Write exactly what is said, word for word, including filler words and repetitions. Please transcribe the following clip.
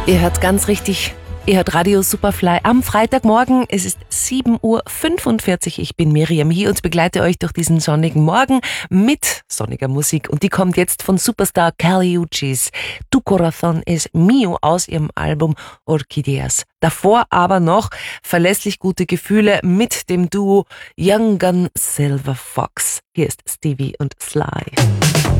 Ihr hört ganz richtig, ihr hört Radio Superfly am Freitagmorgen. Es ist sieben Uhr fünfundvierzig. Ich bin Miriam hier und begleite euch durch diesen sonnigen Morgen mit sonniger Musik. Und die kommt jetzt von Superstar Kali Uchis. Tu Corazón es Mío aus ihrem Album Orquídeas. Davor aber noch verlässlich gute Gefühle mit dem Duo Young Gun Silver Fox. Hier ist Stevie und Sly.